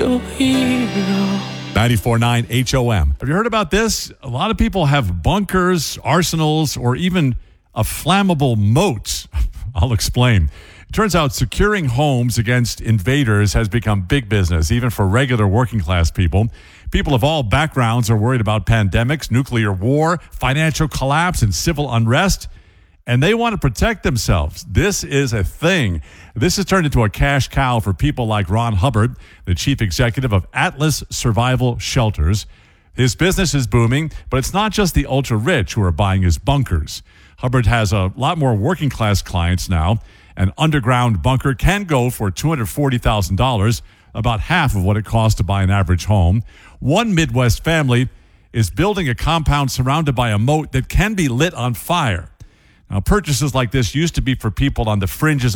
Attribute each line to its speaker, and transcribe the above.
Speaker 1: your hero.
Speaker 2: 94.9 HOM. Have you heard about this? A lot of people have bunkers, arsenals, or even a flammable moat. I'll explain. It turns out securing homes against invaders has become big business, even for regular working class people. People of all backgrounds are worried about pandemics, nuclear war, financial collapse, and civil unrest. And they want to protect themselves. This is a thing. This has turned into a cash cow for people like Ron Hubbard, the chief executive of Atlas Survival Shelters. His business is booming, but it's not just the ultra-rich who are buying his bunkers. Hubbard has a lot more working-class clients now. An underground bunker can go for $240,000, about half of what it costs to buy an average home. One Midwest family is building a compound surrounded by a moat that can be lit on fire. Now, purchases like this used to be for people on the fringes